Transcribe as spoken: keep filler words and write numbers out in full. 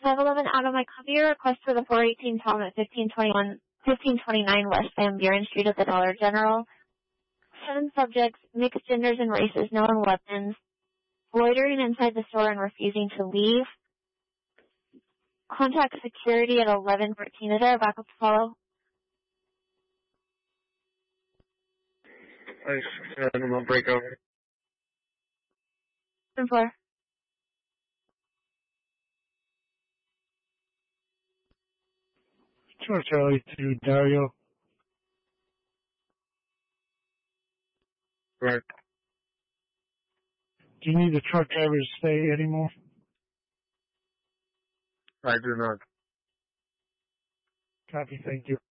five eleven Adam, I copy your request for the four eighteen Tom at fifteen twenty-one, fifteen twenty-nine West Van Buren Street at the Dollar General. Seven subjects, mixed genders and races, no weapons, loitering inside the store and refusing to leave. Contact security at eleven fourteen. Is there a backup to follow? I just had them break over. ten four. Sure, Charlie, to Dario. Right. Do you need the truck driver to stay anymore? I do not. Copy, thank you.